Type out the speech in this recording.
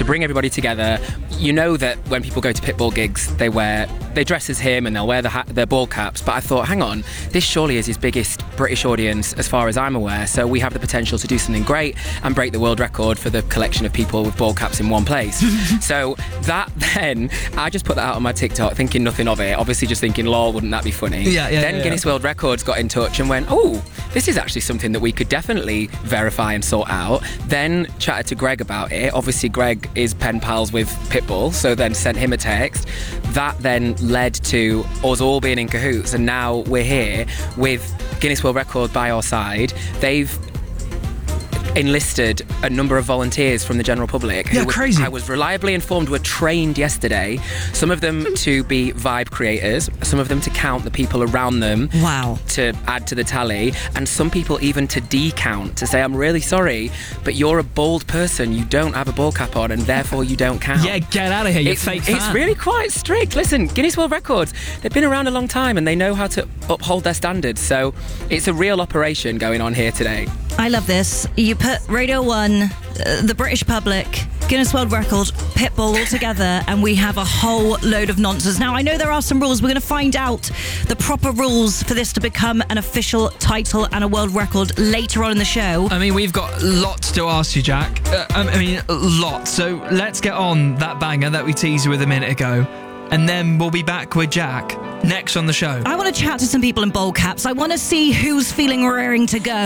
to bring everybody together. You know that when people go to Pitbull gigs, they dress as him and they'll wear their ball caps. But I thought, hang on, this surely is his biggest British audience as far as I'm aware. So we have the potential to do something great and break the world record for the collection of people with ball caps in one place. So that then, I just put that out on my TikTok thinking nothing of it. Obviously just thinking, lol, wouldn't that be funny? Then Guinness World Records got in touch and went, oh, this is actually something that we could definitely verify and sort out. Then chatted to Greg about it. Obviously Greg is pen pals with Pitbull, so then sent him a text. That then led to us all being in cahoots, and now we're here with Guinness World Record by our side. They've enlisted a number of volunteers from the general public who crazy. I was reliably informed were trained yesterday, some of them to be vibe creators, some of them to count the people around them to add to the tally, and some people even to decount, to say, I'm really sorry, but you're a bald person, you don't have a ball cap on, and therefore you don't count. Yeah, get out of here, you fake fan. It's really quite strict. Listen, Guinness World Records, they've been around a long time and they know how to uphold their standards, so it's a real operation going on here today. I love this. You put Radio 1, the British public, Guinness World Record, Pitbull all together, and we have a whole load of nonsense. Now, I know there are some rules. We're going to find out the proper rules for this to become an official title and a world record later on in the show. I mean, we've got lots to ask you, Jack. Lots. So let's get on that banger that we teased you with a minute ago, and then we'll be back with Jack next on the show. I want to chat to some people in bowl caps. I want to see who's feeling raring to go.